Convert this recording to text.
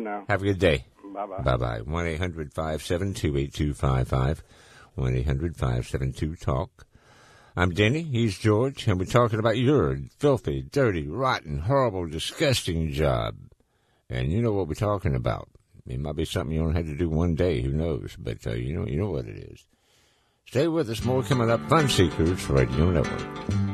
now. Have a good day. Bye-bye. Bye-bye. 1-800-572-8255. 1-800-572-TALK. I'm Denny. He's George. And we're talking about your filthy, dirty, rotten, horrible, disgusting job. And you know what we're talking about. It might be something you only have to do one day. Who knows? But you know what it is. Stay with us. More coming up. Fun Seekers Radio Network.